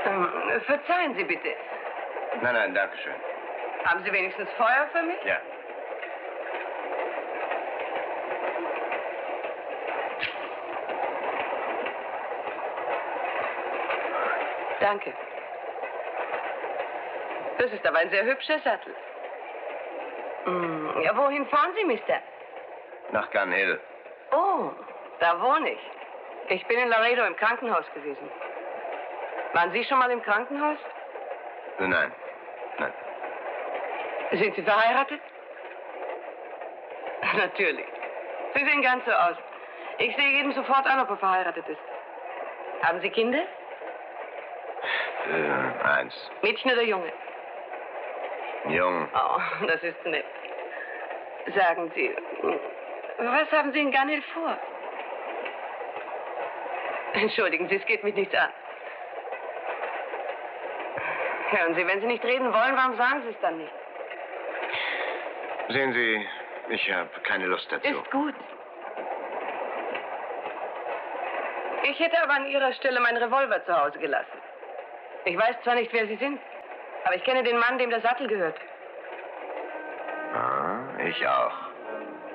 Verzeihen Sie bitte. Nein, nein, danke schön. Haben Sie wenigstens Feuer für mich? Ja. Danke. Das ist aber ein sehr hübscher Sattel. Ja, wohin fahren Sie, Mister? Nach Gun Hill. Oh, da wohne ich. Ich bin in Laredo im Krankenhaus gewesen. Waren Sie schon mal im Krankenhaus? Nein, nein. Sind Sie verheiratet? Natürlich. Sie sehen ganz so aus. Ich sehe jedem sofort an, ob er verheiratet ist. Haben Sie Kinder? Eins. Mädchen oder Junge? Jung. Oh, das ist nett. Sagen Sie, was haben Sie in Gun Hill vor? Entschuldigen Sie, es geht mich nichts an. Hören Sie, wenn Sie nicht reden wollen, warum sagen Sie es dann nicht? Sehen Sie, ich habe keine Lust dazu. Ist gut. Ich hätte aber an Ihrer Stelle meinen Revolver zu Hause gelassen. Ich weiß zwar nicht, wer Sie sind, aber ich kenne den Mann, dem der Sattel gehört. Ah, ich auch.